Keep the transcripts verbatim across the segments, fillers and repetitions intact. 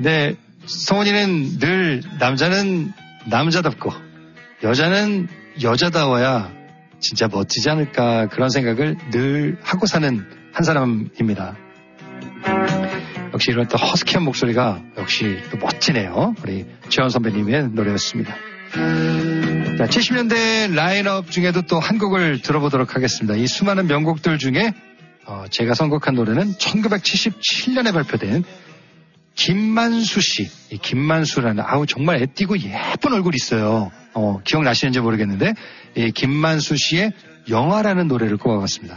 근데 성훈이는 늘 남자는 남자답고 여자는 여자다워야 진짜 멋지지 않을까 그런 생각을 늘 하고 사는 한 사람입니다. 역시 이런 또 허스키한 목소리가 역시 또 멋지네요. 우리 최원 선배님의 노래였습니다. 자, 칠십 년대 라인업 중에도 또 한 곡을 들어보도록 하겠습니다. 이 수많은 명곡들 중에 어, 제가 선곡한 노래는 천구백칠십칠 년에 발표된 김만수 씨, 이 김만수라는 아우 정말 애띠고 예쁜 얼굴이 있어요. 어, 기억나시는지 모르겠는데 이 김만수 씨의 영화라는 노래를 꼽아봤습니다.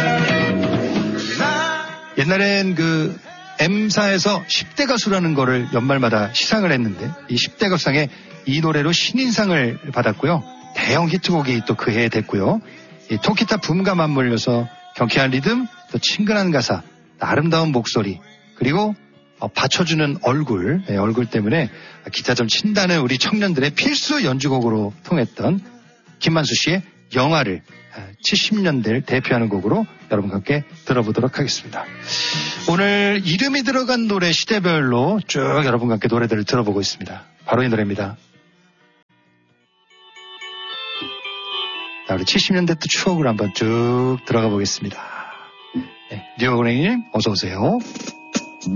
옛날엔 그 M사에서 십 대 가수라는 거를 연말마다 시상을 했는데 이 십 대 가수상에 이 노래로 신인상을 받았고요. 대형 히트곡이 또 그 해에 됐고요. 이 통기타 붐과 맞물려서 경쾌한 리듬, 또 친근한 가사, 아름다운 목소리, 그리고 어, 받쳐주는 얼굴, 네, 얼굴 때문에 기타 좀 친다는 우리 청년들의 필수 연주곡으로 통했던 김만수 씨의 영화를 칠십 년대를 대표하는 곡으로 여러분과 함께 들어보도록 하겠습니다. 오늘 이름이 들어간 노래 시대별로 쭉 여러분과 함께 노래들을 들어보고 있습니다. 바로 이 노래입니다. 자, 우리 칠십 년대 또 추억을 한번 쭉 들어가 보겠습니다. 네, 뉴욕은행님 어서 오세요.